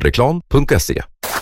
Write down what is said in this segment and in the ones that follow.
Poddreklam.se.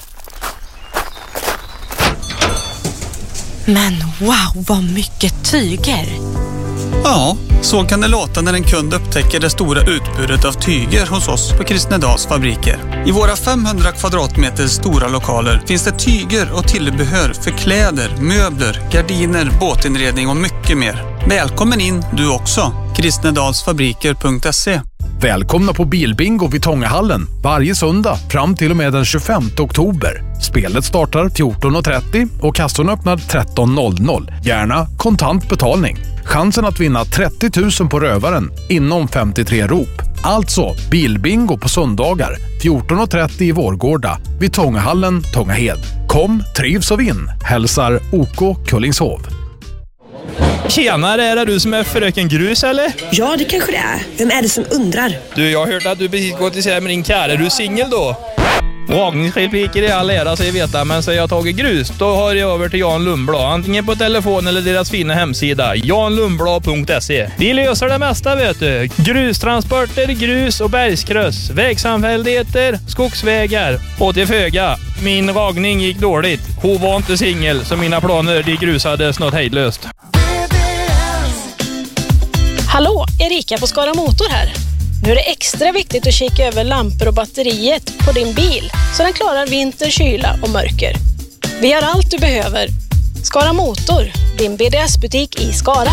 Men wow, vad mycket tyger! Ja, så kan det låta när en kund upptäcker det stora utbudet av tyger hos oss på Kristnedals fabriker. I våra 500 kvadratmeter stora lokaler finns det tyger och tillbehör för kläder, möbler, gardiner, båtinredning och mycket mer. Välkommen in du också, kristnedalsfabriker.se. Välkomna på Bilbingo vid Tångahallen varje söndag fram till och med den 25 oktober. Spelet startar 14.30 och kassan öppnar 13.00. Gärna kontant betalning. Chansen att vinna 30 000 på rövaren inom 53 rop. Alltså Bilbingo på söndagar 14.30 i Vårgårda vid Tångahallen, Tångahed. Kom, trivs och vinn. Hälsar OK Kullingshov. Tjenare, är det du som är fröken Grus eller? Ja, det kanske det är. Vem är det som undrar? Du, jag har hört att du precis gått isär med din kär. Är du singel då? Ragningsrepliker i all ära säger veta, men säger jag tagit grus, då har jag över till Jan Lundblad. Antingen på telefon eller deras fina hemsida, janlundblad.se. Vi löser det mesta vet du. Grustransporter, grus och bergskröss, vägsamfälligheter, skogsvägar och till föga. Min ragning gick dåligt. Hon var inte singel, så mina planer de grusades något hejdlöst. Hallå, Erika på Skara Motor här. Nu är det extra viktigt att kika över lampor och batteriet på din bil så den klarar vinter, kyla och mörker. Vi har allt du behöver. Skara Motor, din BDS-butik i Skara.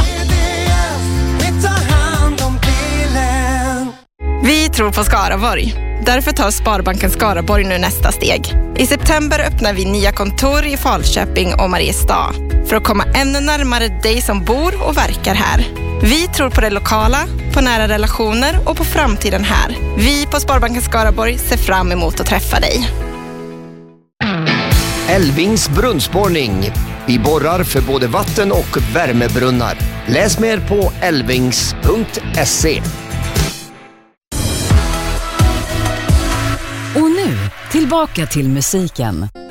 Vi tror på Skaraborg. Därför tar Sparbanken Skaraborg nu nästa steg. I september öppnar vi nya kontor i Falköping och Mariestad för att komma ännu närmare dig som bor och verkar här. Vi tror på det lokala, på nära relationer och på framtiden här. Vi på Sparbanken Skaraborg ser fram emot att träffa dig. Elvings brunnsborrning. Vi borrar för både vatten- och värmebrunnar. Läs mer på elvings.se. Och nu, tillbaka till musiken.